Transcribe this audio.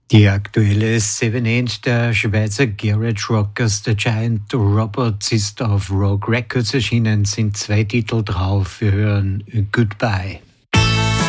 Die aktuelle 7 Inch der Schweizer Garage Rockers The Giant Robots ist auf Rogue Records erschienen, sind zwei Titel drauf. Wir hören Goodbye.